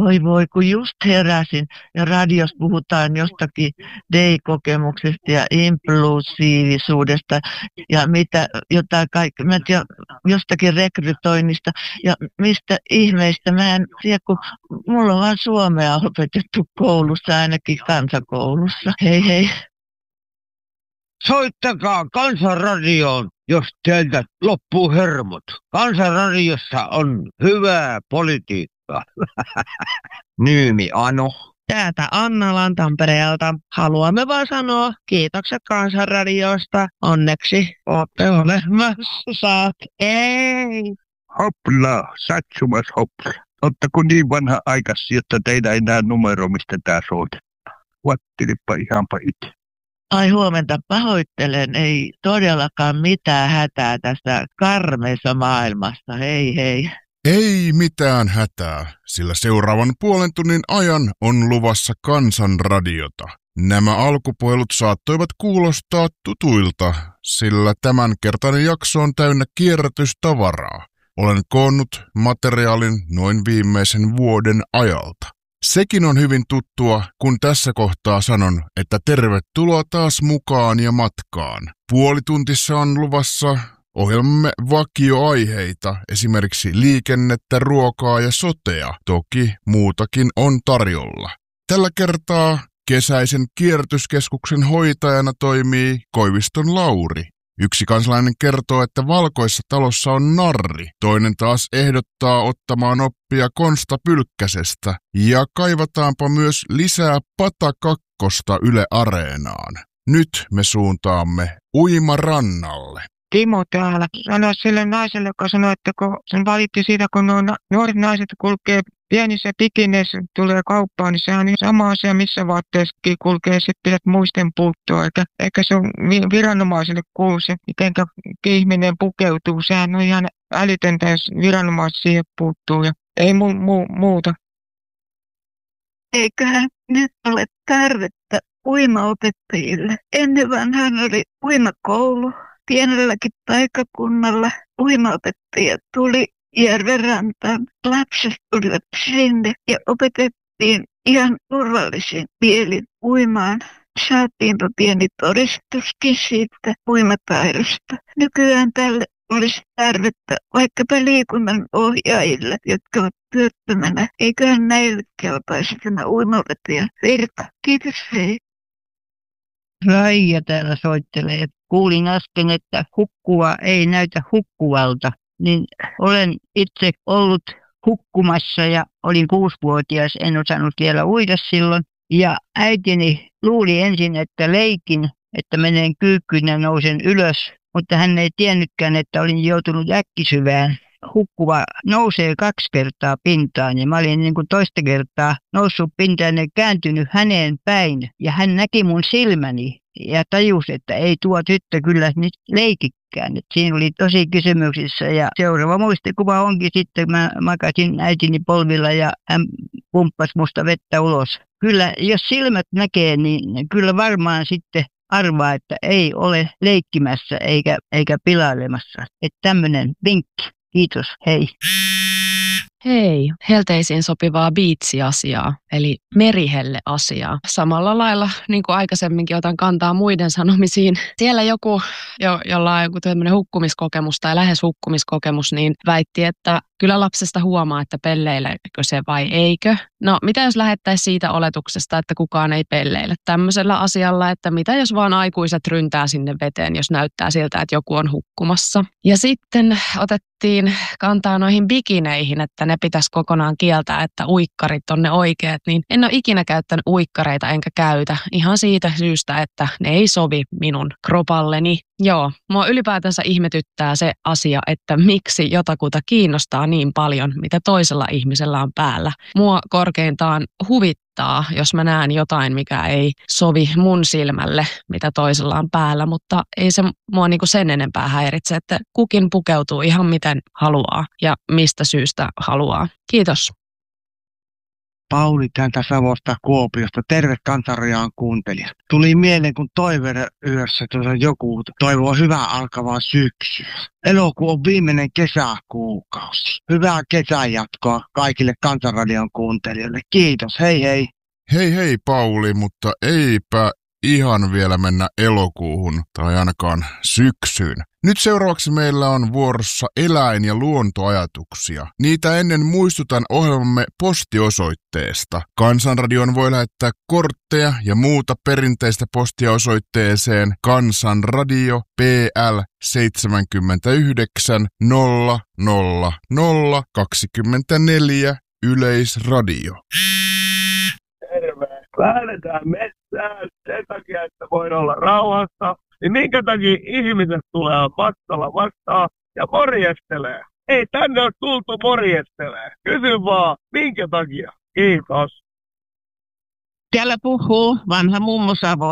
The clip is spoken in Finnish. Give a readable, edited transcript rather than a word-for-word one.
Voi voi, kun just heräsin ja radiossa puhutaan jostakin DEI-kokemuksesta ja impulsiivisuudesta ja mitä jotain kaikkea, mä en tiedä, jostakin rekrytoinnista ja mistä ihmeistä. Mä en tiedä, kun mulla on vaan suomea opetettu koulussa, ainakin kansakoulussa. Hei hei. Soittakaa Kansanradioon, jos teiltä loppuu hermot. Kansanradiossa on hyvää politiikkaa. Nyymi Ano. Täältä Annalan Tampereelta. Haluamme vaan sanoa kiitokset Kansanradiosta. Onneksi olette olemassa. Ei. Hopla, satsumas hopla. Ottako niin vanha aikasi, jotta teillä ei näe numero, mistä tää soitetaan? Vattilipa ihanpa itse. Ai huomenta, pahoittelen, ei todellakaan mitään hätää tästä karmeessa maailmassa, hei hei. Ei mitään hätää, sillä seuraavan puolen tunnin ajan on luvassa Kansanradiota. Nämä alkupuhelut saattoivat kuulostaa tutuilta, sillä tämänkertainen jakso on täynnä kierrätystavaraa. Olen koonnut materiaalin noin viimeisen vuoden ajalta. Sekin on hyvin tuttua, kun tässä kohtaa sanon, että tervetuloa taas mukaan ja matkaan. Puolituntissa on luvassa ohjelmamme vakioaiheita, esimerkiksi liikennettä, ruokaa ja sotea. Toki muutakin on tarjolla. Tällä kertaa kesäisen kierrätyskeskuksen hoitajana toimii Koiviston Lauri. Yksi kansalainen kertoo, että Valkoisessa talossa on narri. Toinen taas ehdottaa ottamaan oppia Konsta Pylkkäsestä. Ja kaivataanpa myös lisää Pata kakkosta Yle Areenaan. Nyt me suuntaamme Uimarannalle. Timo täällä sanoi sille naiselle, joka sanoi, että kun sen valitti siitä, kun nuoret naiset kulkee pienissä bikineissä, tulee kauppaan, niin sehän on sama asia, missä vaatteessakin kulkee, sitten pidät muisten puuttua, eikä se on viranomaisille kuulu se, miten ihminen pukeutuu. Sehän on ihan älytöntä, jos viranomaiset siihen puuttuu ja ei muuta. Eiköhän nyt ole tarvetta uimaopettajille. Ennen vanhaan oli uimakoulu. Pienelläkin paikakunnalla uimaopettajat tuli järvenrantaan. Lapset tulivat sinne ja opetettiin ihan turvallisin mielin uimaan. Saatiinpa pieni todistuskin siitä uimataidosta. Nykyään tälle olisi tarvetta vaikkapa liikunnan ohjaajille, jotka ovat työttömänä. Eiköhän näille kelpaisi tämä uimaopettajan virka. Kiitos, hei. Raija täällä soittelee. Kuulin äsken, että hukkuva ei näytä hukkuvalta. Niin olen itse ollut hukkumassa ja olin 6-vuotias, en osannut vielä uida silloin. Ja äitini luuli ensin, että leikin, että menen kyykkyyn ja nousen ylös, mutta hän ei tiennytkään, että olin joutunut äkkisyvään. Hukkuva nousee 2 kertaa pintaan ja mä olin niin kuin toista kertaa noussut pintaan ja kääntynyt häneen päin. Ja hän näki mun silmäni ja tajusi, että ei tuo tyttö kyllä nyt leikikään. Et siinä oli tosi kysymyksissä ja seuraava muistikuva onkin sitten, mä makasin äitini polvilla ja hän pumppasi musta vettä ulos. Kyllä, jos silmät näkee, niin kyllä varmaan sitten arvaa, että ei ole leikkimässä eikä pilailemassa. Että tämmöinen vinkki. Kiitos, hei. Hei, helteisiin sopivaa biitsiasiaa, eli merihelle-asiaa. Samalla lailla, niin kuin aikaisemminkin, otan kantaa muiden sanomisiin. Siellä joku, jolla on joku tämmöinen hukkumiskokemus tai lähes hukkumiskokemus, niin väitti, että kyllä lapsesta huomaa, että pelleileekö se vai eikö. No, mitä jos lähettäisiin siitä oletuksesta, että kukaan ei pelleile tämmöisellä asialla, että mitä jos vaan aikuiset ryntää sinne veteen, jos näyttää siltä, että joku on hukkumassa. Ja sitten otettiin kantaa noihin bikineihin, että ne pitäisi kokonaan kieltää, että uikkarit on ne oikeat, niin en ole ikinä käyttänyt uikkareita enkä käytä ihan siitä syystä, että ne ei sovi minun kropalleni. Joo, mua ylipäätänsä ihmetyttää se asia, että miksi jotakuta kiinnostaa niin paljon, mitä toisella ihmisellä on päällä. Mua korkeintaan huvittaa, jos mä näen jotain, mikä ei sovi mun silmälle, mitä toisella on päällä, mutta ei se mua niinku sen enempää häiritse, että kukin pukeutuu ihan miten haluaa ja mistä syystä haluaa. Kiitos. Pauli täältä Savosta Kuopiosta. Terve Kansanradion kuuntelijat. Tuli mieleen, kun toiveiden yössä joku toivoo hyvää alkavaa syksyä. Elokuu on viimeinen kesäkuukausi. Hyvää kesän jatkoa kaikille Kansanradion kuuntelijoille. Kiitos, hei hei. Hei Pauli, mutta eipä ihan vielä mennä elokuuhun tai ainakaan syksyyn. Nyt seuraavaksi meillä on vuorossa eläin- ja luontoajatuksia. Niitä ennen muistutan ohjelmamme postiosoitteesta. Kansanradion voi lähettää kortteja ja muuta perinteistä postia osoitteeseen Kansanradio PL 79 00024 Yleisradio. Terve. Lähdetään metsään sen takia, että voidaan olla rauhassa. Niin minkä takia ihmiset tulee matkalla vastaan ja morjestelee? Ei tänne ole tultu morjestelee. Kysy vaan, minkä takia? Kiitos. Täällä puhuu vanha mummo Savo.